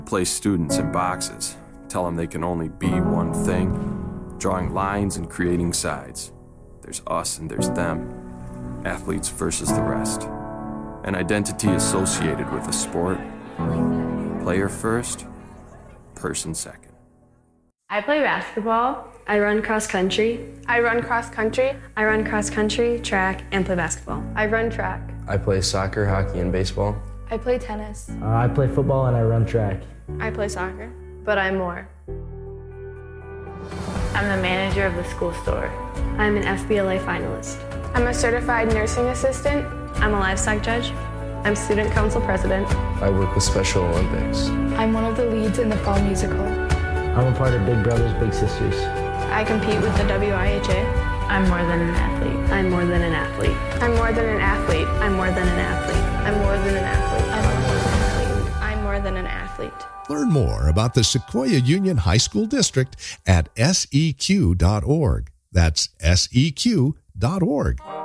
Place students in boxes, tell them they can only be one thing, drawing lines and creating sides. There's us and there's them, athletes versus the rest. An identity associated with a sport, player first, person second. I play basketball. I run cross country. I run cross country. I run cross country, track, and play basketball. I run track. I play soccer, hockey, and baseball. I play tennis. I play football and I run track. I play soccer. But I'm more. I'm the manager of the school store. I'm an FBLA finalist. I'm a certified nursing assistant. I'm a livestock judge. I'm student council president. I work with Special Olympics. I'm one of the leads in the fall musical. I'm a part of Big Brothers Big Sisters. I compete with the WIHA. I'm more than an athlete. I'm more than an athlete. I'm more than an athlete. I'm more than an athlete. I'm more than an athlete. I'm more than an athlete. Learn more about the Sequoia Union High School District at seq.org. That's seq.org.